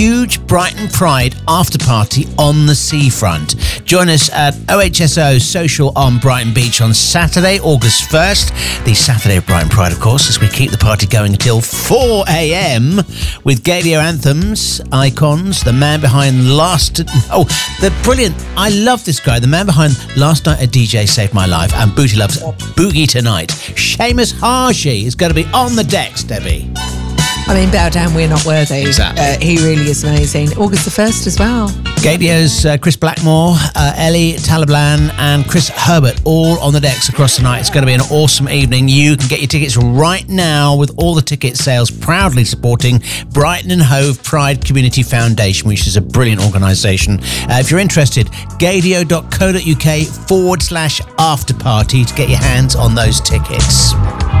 huge Brighton Pride after party on the seafront. Join us at OHSO Social on Brighton Beach on Saturday, August 1st. The Saturday of Brighton Pride, of course, as we keep the party going until 4 a.m. with Gadio anthems, icons, the man behind the brilliant, I love this guy, the man behind Last Night a DJ Saved My Life and Booty Loves Boogie Tonight. Seamus Harshy is going to be on the decks, Debbie. I mean, bow down, we're not worthy. Exactly. He really is amazing. August the 1st as well. Gadio's Chris Blackmore, Ellie Talablan and Chris Herbert all on the decks across the night. It's going to be an awesome evening. You can get your tickets right now with all the ticket sales proudly supporting Brighton and Hove Pride Community Foundation, which is a brilliant organisation. If you're interested, gadio.co.uk/after party to get your hands on those tickets.